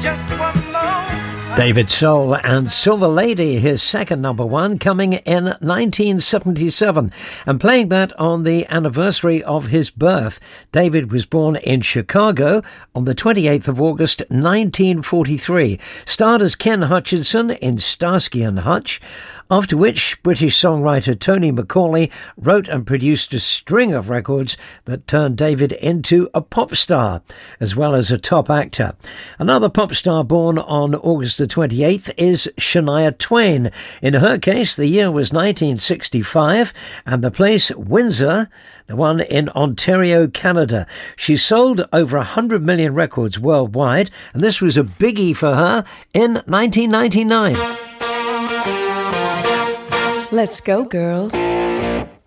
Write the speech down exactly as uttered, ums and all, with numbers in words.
David Soul and Silver Lady, his second number one, coming in nineteen seventy-seven. And playing that on the anniversary of his birth. David was born in Chicago on the twenty-eighth of August, nineteen forty-three. Starred as Ken Hutchinson in Starsky and Hutch, after which British songwriter Tony Macaulay wrote and produced a string of records that turned David into a pop star, as well as a top actor. Another pop star born on August the twenty-eighth is Shania Twain. In her case, the year was nineteen sixty-five, and the place Windsor, the one in Ontario, Canada. She sold over one hundred million records worldwide, and this was a biggie for her in nineteen ninety-nine. Let's go, girls.